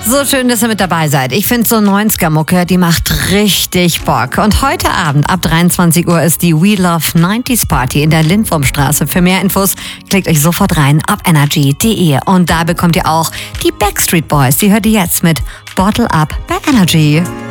So schön, dass ihr mit dabei seid. Ich finde so 90er-Mucke, die macht richtig Bock. Und heute Abend ab 23 Uhr ist die We Love 90s Party in der Lindwurmstraße. Für mehr Infos klickt euch sofort rein auf energy.de. Und da bekommt ihr auch die Backstreet Boys. Die hört ihr jetzt mit Bottle Up bei Energy.